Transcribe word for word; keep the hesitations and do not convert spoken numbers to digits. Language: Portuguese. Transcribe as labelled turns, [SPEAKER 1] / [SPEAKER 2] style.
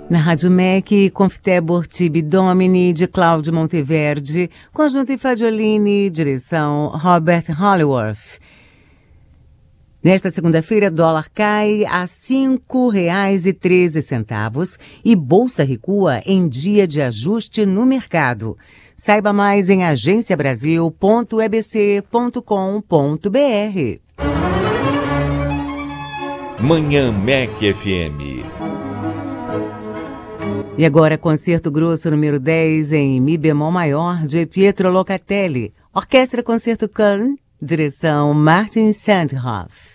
[SPEAKER 1] Na Rádio M E C, Confitebor Tibi Domini, de Cláudio Monteverde, Conjunto e Fagiolini, direção Robert Holliworth. Nesta segunda-feira, dólar cai a cinco reais e treze centavos e bolsa recua em dia de ajuste no mercado. Saiba mais em agência brasil ponto e b c ponto com ponto b r.
[SPEAKER 2] Manhã M E C F M.
[SPEAKER 1] E agora, concerto grosso número dez em Mi bemol maior de Pietro Locatelli. Orquestra Concerto Köln, direção Martin Sandhoff.